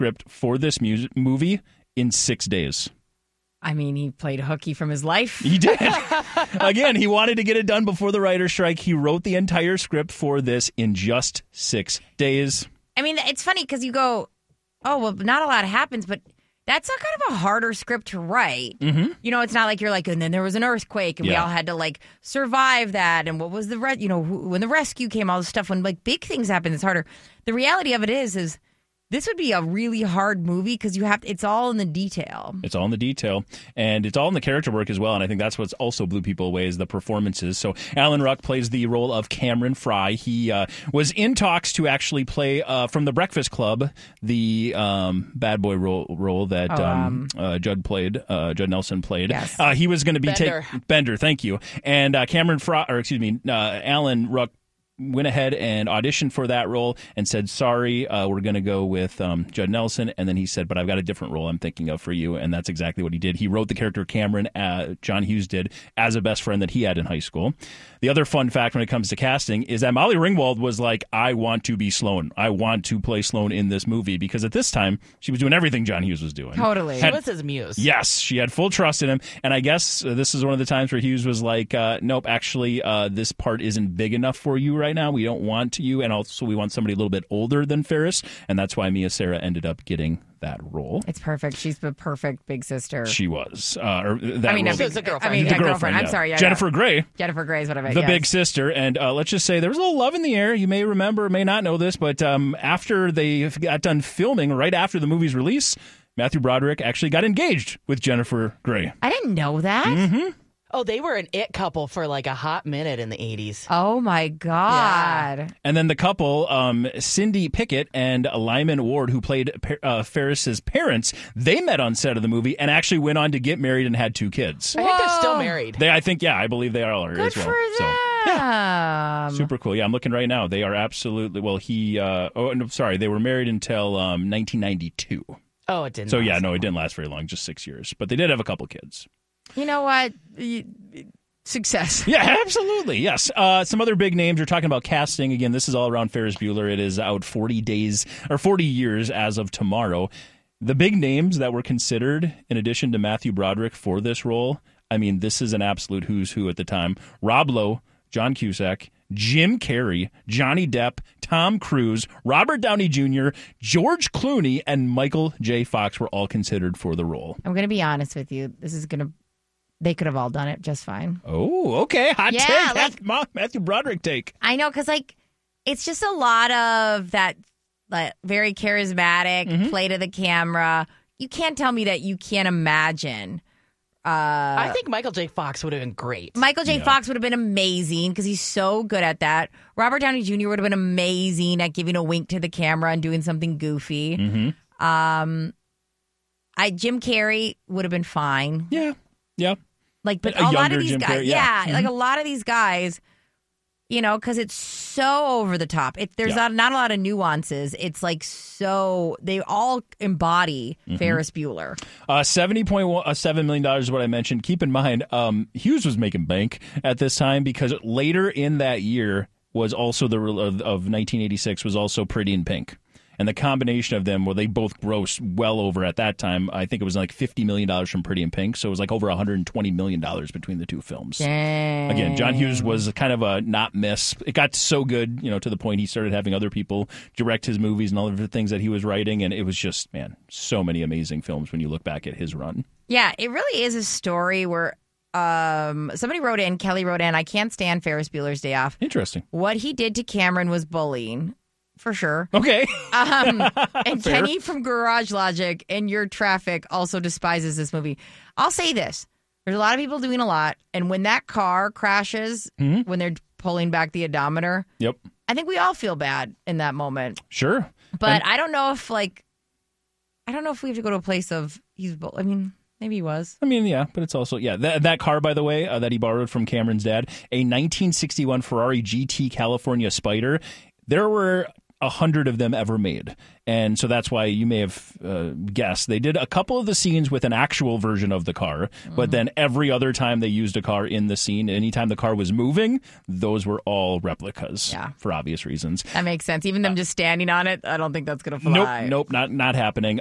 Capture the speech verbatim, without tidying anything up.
script for this mu- movie in six days. I mean, he played hooky from his life. He did. Again, he wanted to get it done before the writer's strike. He wrote the entire script for this in just six days. I mean, it's funny because you go, oh, well, not a lot happens, but that's a kind of a harder script to write. Mm-hmm. You know, it's not like you're like, and then there was an earthquake and we Yeah. all had to like survive that. And what was the, re- you know, who, when the rescue came, all this stuff, when like big things happen, it's harder. The reality of it is, is this would be a really hard movie because you have to, it's all in the detail. It's all in the detail, and it's all in the character work as well, and I think that's what's also blew people away is the performances. So Alan Ruck plays the role of Cameron Fry. He uh, was in talks to actually play uh, from The Breakfast Club, the um, bad boy role, role that Oh, um, um, uh, Judd played, uh, Judd Nelson played. Yes. Uh, he was going to be Bender. take Bender, thank you. And uh, Cameron Fry, or excuse me, uh, Alan Ruck went ahead and auditioned for that role and said, sorry, uh, we're going to go with um, Judd Nelson. And then he said, but I've got a different role I'm thinking of for you. And that's exactly what he did. He wrote the character Cameron, uh, John Hughes did, as a best friend that he had in high school. The other fun fact when it comes to casting is that Molly Ringwald was like, I want to be Sloane. I want to play Sloane in this movie, because at this time, she was doing everything John Hughes was doing. Totally. She Had- was his muse. Yes, she had full trust in him. And I guess uh, this is one of the times where Hughes was like, uh, nope, actually, uh, this part isn't big enough for you right now. We don't want you. And also, we want somebody a little bit older than Ferris. And that's why Mia Sara ended up getting that role. It's perfect. She's the perfect big sister. She was. Uh, or that I mean, role. a She was big, a girlfriend. I mean, The a girlfriend. I'm yeah. sorry. Yeah, Jennifer yeah. Grey. Jennifer Grey is what I meant. The yes. big sister. And uh, let's just say there was a little love in the air. You may remember or may not know this, but um, after they got done filming, right after the movie's release, Matthew Broderick actually got engaged with Jennifer Grey. I didn't know that. Mm-hmm. Oh, they were an it couple for like a hot minute in the eighties. Oh my God. And then the couple, um, Cindy Pickett and Lyman Ward, who played uh, Ferris's parents, they met on set of the movie and actually went on to get married and had two kids. I think they're still Whoa. married. They, I think, yeah, I believe they are Good as well. for So, them. super cool. Yeah, I'm looking right now. They are absolutely, well, he, uh, oh, no, sorry, they were married until um, nineteen ninety-two. Oh, it didn't. So, yeah, last no, long. it didn't last very long, just six years. But they did have a couple kids. You know what? You- Success. Yeah, absolutely. Yes. Uh, some other big names. You're talking about casting. Again, this is all around Ferris Bueller. It is out forty days or forty years as of tomorrow. The big names that were considered, in addition to Matthew Broderick, for this role, I mean, this is an absolute who's who at the time. Rob Lowe, John Cusack, Jim Carrey, Johnny Depp, Tom Cruise, Robert Downey Junior, George Clooney, and Michael J. Fox were all considered for the role. I'm going to be honest with you. This is going to, they could have all done it just fine. Oh, okay. Hot Yeah, take. like- Ma- Matthew Broderick take. I know, because like, it's just a lot of that, like, very charismatic, Mm-hmm. play to the camera. You can't tell me that you can't imagine. Uh, I think Michael J. Fox would have been great. Michael J. Yeah. Fox would have been amazing because he's so good at that. Robert Downey Junior would have been amazing at giving a wink to the camera and doing something goofy. Mm-hmm. Um, I Jim Carrey would have been fine. Yeah. Yeah. Like, but A a, lot younger of these Jim guys, Carrey, yeah, yeah. like Mhm. a lot of these guys, you know, because it's so over the top. It, there's Yeah. not not a lot of nuances. It's like so they all embody Mm-hmm. Ferris Bueller. Uh, seventy point seven million dollars is what I mentioned. Keep in mind, um, Hughes was making bank at this time because later in that year was also the of, of nineteen eighty-six was also Pretty in Pink. And the combination of them, well, they both grossed well over at that time. I think it was like fifty million dollars from Pretty in Pink. So it was like over one hundred twenty million dollars between the two films. Dang. Again, John Hughes was kind of a not miss. It got so good, you know, to the point he started having other people direct his movies and all of the things that he was writing. And it was just, man, so many amazing films when you look back at his run. Yeah, it really is a story where um, somebody wrote in, Kelly wrote in, I can't stand Ferris Bueller's Day Off. Interesting. What he did to Cameron was bullying, for sure. Okay. Um, and Fair. Kenny from Garage Logic and Your Traffic also despises this movie. I'll say this. There's a lot of people doing a lot. And when that car crashes, Mhm. when they're pulling back the odometer, Yep. I think we all feel bad in that moment. Sure. But And- I don't know if, like, I don't know if we have to go to a place of, he's, bull- I mean, maybe he was. I mean, yeah, but it's also, yeah, that, that car, by the way, uh, that he borrowed from Cameron's dad, a nineteen sixty-one Ferrari G T California Spider. There were a hundred of them ever made. And so that's why you may have uh, guessed. They did a couple of the scenes with an actual version of the car, mm-hmm. but then every other time they used a car in the scene, anytime the car was moving, those were all replicas yeah. for obvious reasons. That makes sense. Even them uh, just standing on it, I don't think that's going to fly. Nope, nope, not, not happening.